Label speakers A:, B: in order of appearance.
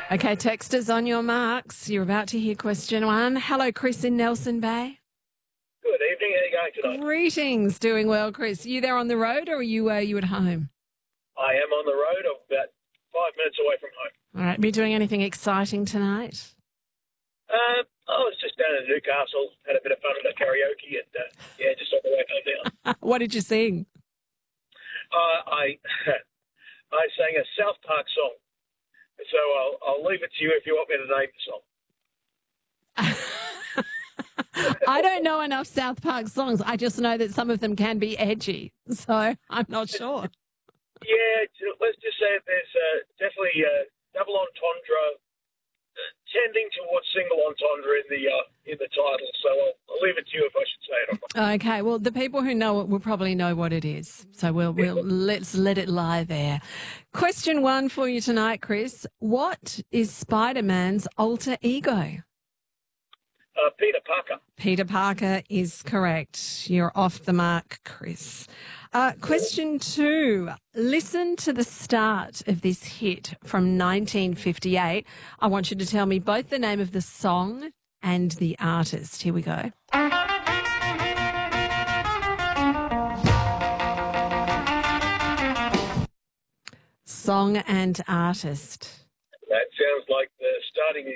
A: Okay, texters on your marks. You're about to hear question one. Hello, Chris in Nelson Bay.
B: Good evening. How are you going tonight?
A: Greetings. Doing well, Chris. You there on the road or are you at home?
B: I am on the road. I'm about 5 minutes away from home.
A: All right. Be doing anything exciting tonight?
B: I was just down in Newcastle, had a bit of fun at the karaoke, and just on the way home now.
A: What did you sing?
B: I I sang a South Park song, so I'll leave it to you if you want me to name the song.
A: I don't know enough South Park songs. I just know that some of them can be edgy, so I'm not sure.
B: Yeah, let's just say there's definitely double entendre, tending towards single entendre in the title. So I'll leave it to you if I should say it or not.
A: Okay, well, the people who know it will probably know what it is. So let's let it lie there. Question one for you tonight, Chris. What is Spider-Man's alter ego?
B: Peter Parker.
A: Peter Parker is correct. You're off the mark, Chris. Question two. Listen to the start of this hit from 1958. I want you to tell me both the name of the song and the artist. Here we go. Song and artist.
B: That sounds like the starting